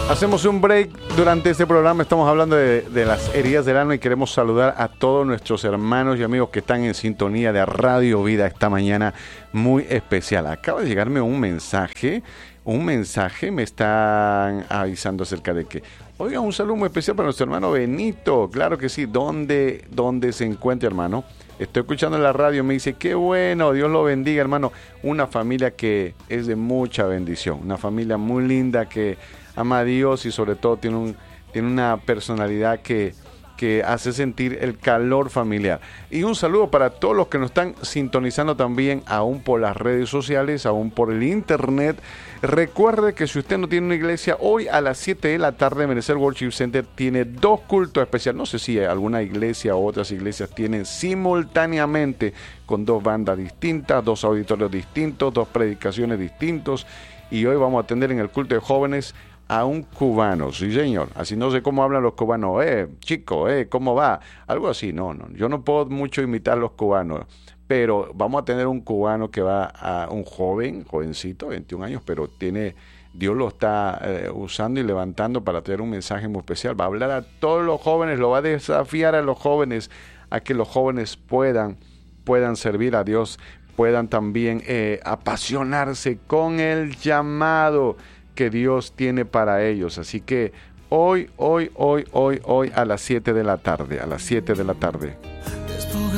Hacemos un break durante este programa. Estamos hablando de las heridas del alma y queremos saludar a todos nuestros hermanos y amigos que están en sintonía de Radio Vida esta mañana muy especial. Acaba de llegarme un mensaje me están avisando acerca de que, oiga, un saludo muy especial para nuestro hermano Benito. Claro que sí. ¿Dónde se encuentra, hermano? Estoy escuchando en la radio, me dice, qué bueno, Dios lo bendiga, hermano. Una familia que es de mucha bendición, una familia muy linda que ama a Dios y sobre todo tiene una personalidad que hace sentir el calor familiar. Y un saludo para todos los que nos están sintonizando también, aún por las redes sociales, aún por el internet. Recuerde que si usted no tiene una iglesia, hoy a las 7 de la tarde, Ebenezer Worship Center tiene 2 cultos especiales. No sé si alguna iglesia o otras iglesias tienen simultáneamente con 2 bandas distintas, 2 auditorios distintos, 2 predicaciones distintos. Y hoy vamos a atender en el culto de jóvenes a un cubano, sí señor, así no sé cómo hablan los cubanos, chico, ¿cómo va? Algo así, no, yo no puedo mucho imitar a los cubanos, pero vamos a tener un cubano que va a un jovencito, 21 años, pero Dios lo está usando y levantando para tener un mensaje muy especial, va a hablar a todos los jóvenes, lo va a desafiar a los jóvenes, a que los jóvenes puedan servir a Dios, puedan también apasionarse con el llamado que Dios tiene para ellos. Así que hoy a las 7 de la tarde,